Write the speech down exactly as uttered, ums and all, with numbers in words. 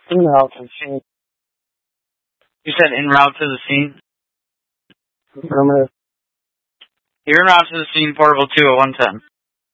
En route to the scene. You said en route to the scene? Affirmative. You're en route to the scene, portable two at one ten.